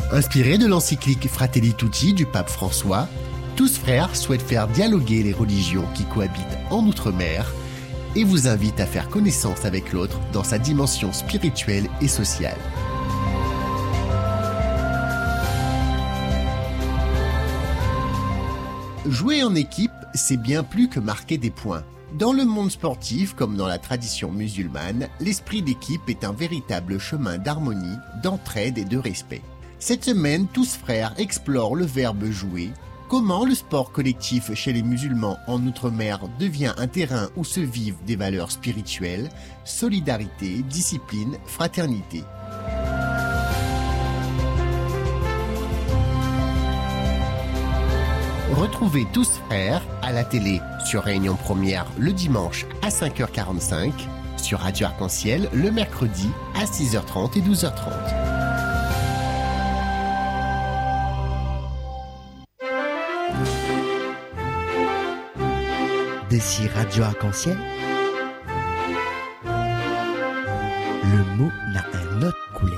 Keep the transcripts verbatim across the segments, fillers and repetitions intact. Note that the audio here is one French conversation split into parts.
Inspiré de l'encyclique Fratelli Tutti du pape François, Tous Frères souhaite faire dialoguer les religions qui cohabitent en Outre-mer et vous invite à faire connaissance avec l'autre dans sa dimension spirituelle et sociale. Jouer en équipe, c'est bien plus que marquer des points. Dans le monde sportif, comme dans la tradition musulmane, l'esprit d'équipe est un véritable chemin d'harmonie, d'entraide et de respect. Cette semaine, Tous Frères explorent le verbe jouer, comment le sport collectif chez les musulmans en Outre-mer devient un terrain où se vivent des valeurs spirituelles, solidarité, discipline, fraternité. Retrouvez Tous Frères à la télé sur Réunion Première le dimanche à cinq heures quarante-cinq, sur Radio Arc-en-Ciel le mercredi à six heures trente et douze heures trente. D'ici Radio Arc-en-Ciel, le mot n'a un autre couleur.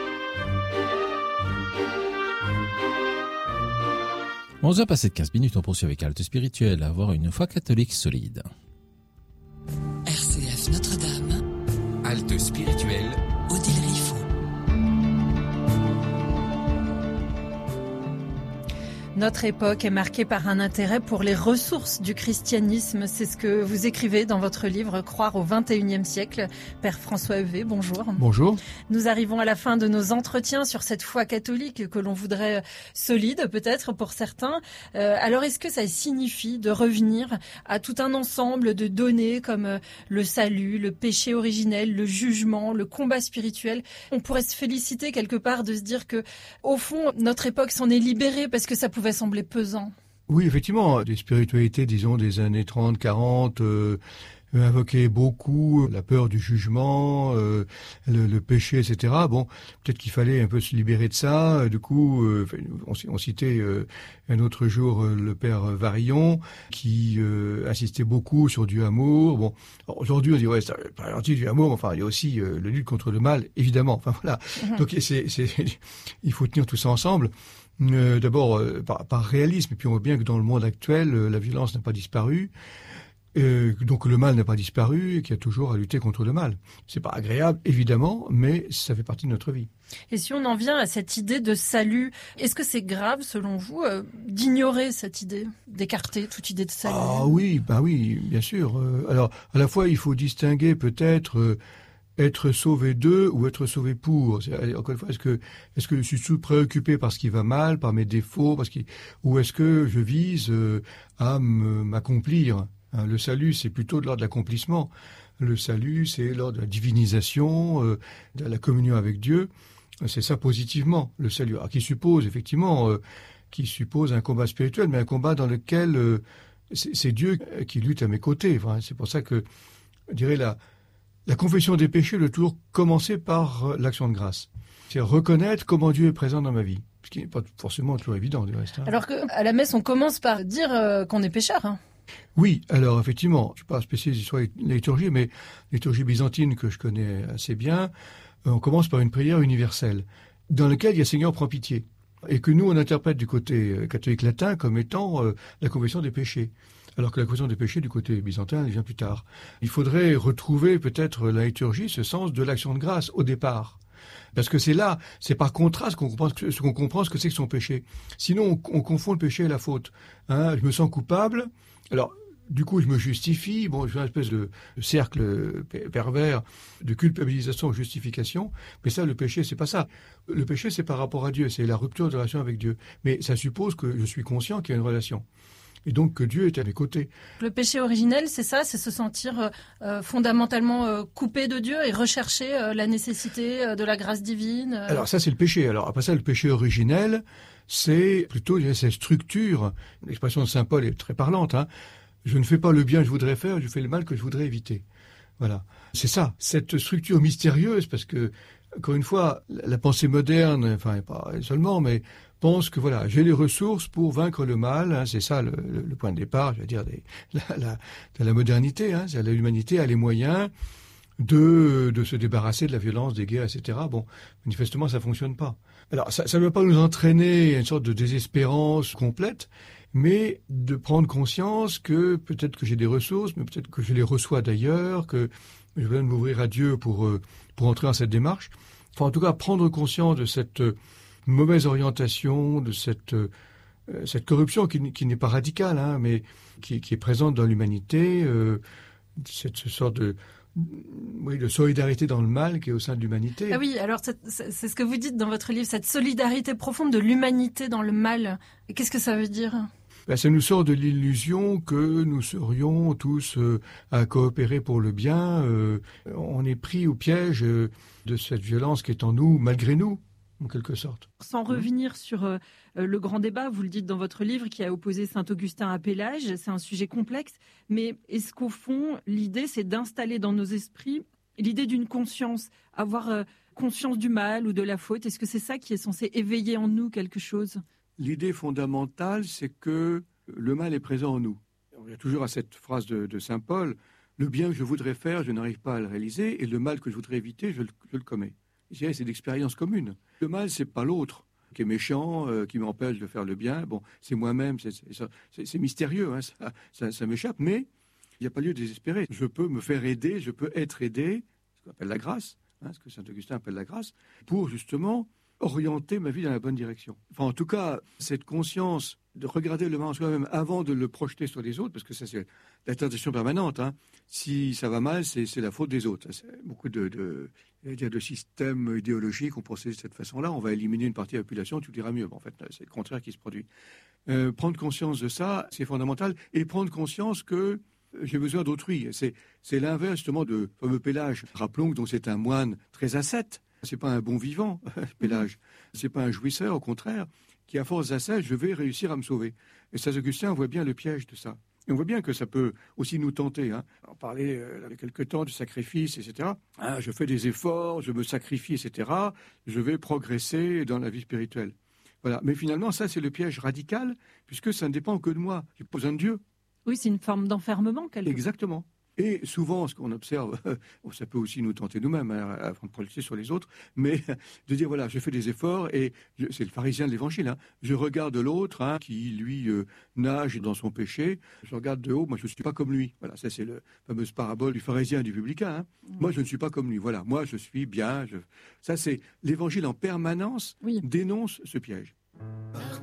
onze heures passées de quinze minutes, on poursuit avec Halte Spirituelle, avoir une foi catholique solide. R C F Notre-Dame, Halte Spirituelle, Odile Riffaut. Notre époque est marquée par un intérêt pour les ressources du christianisme. C'est ce que vous écrivez dans votre livre « Croire au vingt et unième siècle ». Père François Heuvet, bonjour. Bonjour. Nous arrivons à la fin de nos entretiens sur cette foi catholique que l'on voudrait solide, peut-être pour certains. Euh, alors, est-ce que ça signifie de revenir à tout un ensemble de données comme le salut, le péché originel, le jugement, le combat spirituel? On pourrait se féliciter quelque part de se dire que, au fond, notre époque s'en est libérée parce que ça pouvait sembler pesant. Oui, effectivement, des spiritualités, disons, des années trente, quarante, euh, invoquaient beaucoup la peur du jugement, euh, le, le péché, et cetera. Bon, peut-être qu'il fallait un peu se libérer de ça. Du coup, euh, on, on citait euh, un autre jour euh, le père Varillon, qui euh, insistait beaucoup sur du amour. Bon, alors, aujourd'hui, on dit, ouais, c'est pas gentil du amour, mais enfin, il y a aussi euh, la lutte contre le mal, évidemment. Enfin, voilà. Mmh. Donc, c'est, c'est, il faut tenir tout ça ensemble. Euh, d'abord euh, par, par réalisme, et puis on voit bien que dans le monde actuel, euh, la violence n'a pas disparu, euh, donc le mal n'a pas disparu, et qu'il y a toujours à lutter contre le mal. C'est pas agréable, évidemment, mais ça fait partie de notre vie. Et si on en vient à cette idée de salut, est-ce que c'est grave, selon vous, euh, d'ignorer cette idée, d'écarter toute idée de salut? Ah oui, bah oui, bien sûr. Euh, alors, à la fois, il faut distinguer peut-être... Euh, être sauvé de ou être sauvé pour. C'est, encore une fois, est-ce que, est-ce que je suis sous préoccupé par ce qui va mal, par mes défauts, parce qu'il, ou est-ce que je vise euh, à me, m'accomplir? Hein, le salut, c'est plutôt de l'ordre de l'accomplissement. Le salut, c'est l'ordre de la divinisation, euh, de la communion avec Dieu. C'est ça positivement, le salut. Alors, qui suppose, effectivement, euh, qui suppose un combat spirituel, mais un combat dans lequel euh, c'est, c'est Dieu qui lutte à mes côtés. Enfin, c'est pour ça que, je dirais, la La confession des péchés doit toujours commencer par l'action de grâce. C'est reconnaître comment Dieu est présent dans ma vie. Ce qui n'est pas forcément toujours évident, du reste. Hein. Alors qu'à la messe, on commence par dire euh, qu'on est pécheur. Hein. Oui, alors effectivement, je ne suis pas spécialiste sur la liturgie, mais la liturgie byzantine que je connais assez bien, on commence par une prière universelle, dans laquelle il y a Seigneur prends pitié. Et que nous, on interprète du côté catholique latin comme étant euh, la confession des péchés. Alors que la confession des péchés du côté byzantin, elle vient plus tard. Il faudrait retrouver peut-être la liturgie, ce sens de l'action de grâce au départ. Parce que c'est là, c'est par contraste qu'on comprend ce qu'on comprend ce que c'est que son péché. Sinon, on, on confond le péché et la faute. Hein, je me sens coupable. Alors, du coup, je me justifie. Bon, j'ai une espèce de cercle pervers de culpabilisation et justification. Mais ça, le péché, c'est pas ça. Le péché, c'est par rapport à Dieu. C'est la rupture de relation avec Dieu. Mais ça suppose que je suis conscient qu'il y a une relation. Et donc que Dieu est à mes côtés. Le péché originel, c'est ça, c'est se sentir euh, fondamentalement euh, coupé de Dieu et rechercher euh, la nécessité euh, de la grâce divine. Euh... Alors ça, c'est le péché. Alors après ça, le péché originel, c'est plutôt cette structure. L'expression de saint Paul est très parlante. Hein. Je ne fais pas le bien que je voudrais faire, je fais le mal que je voudrais éviter. Voilà, c'est ça, cette structure mystérieuse, parce que, encore une fois, la pensée moderne, enfin pas seulement, mais pense que voilà, j'ai les ressources pour vaincre le mal, hein, c'est ça le, le, le point de départ, je veux dire, des, la, la, de la modernité, hein, c'est l'humanité a les moyens de, de se débarrasser de la violence, des guerres, et cetera. Bon, manifestement, ça fonctionne pas. Alors, ça ne veut pas nous entraîner à une sorte de désespérance complète, mais de prendre conscience que peut-être que j'ai des ressources, mais peut-être que je les reçois d'ailleurs, que je viens de m'ouvrir à Dieu pour, pour entrer dans cette démarche. Enfin, en tout cas, prendre conscience de cette mauvaise orientation, de cette, cette corruption qui, qui n'est pas radicale, hein, mais qui, qui est présente dans l'humanité, euh, cette, cette sorte de, oui, de solidarité dans le mal qui est au sein de l'humanité. Ah oui, alors c'est, c'est ce que vous dites dans votre livre, cette solidarité profonde de l'humanité dans le mal. Et qu'est-ce que ça veut dire ? Ben, ça nous sort de l'illusion que nous serions tous euh, à coopérer pour le bien. Euh, on est pris au piège euh, de cette violence qui est en nous, malgré nous, en quelque sorte. Sans revenir sur euh, le grand débat, vous le dites dans votre livre, qui a opposé Saint-Augustin à Pélage, c'est un sujet complexe, mais est-ce qu'au fond, l'idée, c'est d'installer dans nos esprits l'idée d'une conscience, avoir euh, conscience du mal ou de la faute? Est-ce que c'est ça qui est censé éveiller en nous quelque chose ? L'idée fondamentale, c'est que le mal est présent en nous. Il y a toujours à cette phrase de, de saint Paul, « Le bien que je voudrais faire, je n'arrive pas à le réaliser, et le mal que je voudrais éviter, je le, je le commets. » Je dirais, c'est l'expérience commune. Le mal, c'est pas l'autre qui est méchant, euh, qui m'empêche de faire le bien. Bon, c'est moi-même, c'est, c'est, c'est, c'est mystérieux, hein, ça, ça, ça m'échappe, mais il n'y a pas lieu de désespérer. Je peux me faire aider, je peux être aidé, ce qu'on appelle la grâce, hein, ce que saint Augustin appelle la grâce, pour justement orienter ma vie dans la bonne direction. Enfin, en tout cas, cette conscience de regarder le mal en soi-même avant de le projeter sur les autres, parce que ça, c'est la tentation permanente. Hein. Si ça va mal, c'est, c'est la faute des autres. C'est beaucoup de, de, de systèmes idéologiques ont procédé de cette façon-là. On va éliminer une partie de la population, tout ira mieux. Bon, en fait, c'est le contraire qui se produit. Euh, prendre conscience de ça, c'est fondamental. Et prendre conscience que j'ai besoin d'autrui. C'est, c'est l'inverse, justement, de fameux Pélage. Rappelons que donc, c'est un moine très ascète. C'est pas un bon vivant, Pélage. C'est pas un jouisseur, au contraire, qui, à force d'ascèse, je vais réussir à me sauver. Et saint Augustin voit bien le piège de ça. Et on voit bien que ça peut aussi nous tenter. Hein. On parlait euh, il y a quelque temps du sacrifice, et cetera. Ah, je fais des efforts, je me sacrifie, et cetera. Je vais progresser dans la vie spirituelle. Voilà. Mais finalement, ça, c'est le piège radical, puisque ça ne dépend que de moi. J'ai pas besoin de Dieu. Oui, c'est une forme d'enfermement, quelque part. Exactement. Et souvent, ce qu'on observe, ça peut aussi nous tenter nous-mêmes, hein, avant de projeter sur les autres, mais de dire, voilà, je fais des efforts, et je, c'est le pharisien de l'Évangile, hein, je regarde l'autre, hein, qui, lui, euh, nage dans son péché, je regarde de haut, moi, je ne suis pas comme lui. Voilà, ça, c'est la fameuse parabole du pharisien et du publicain. Hein. Mmh. Moi, je ne suis pas comme lui. Voilà, moi, je suis bien. Je... Ça, c'est l'Évangile en permanence, oui. Dénonce ce piège.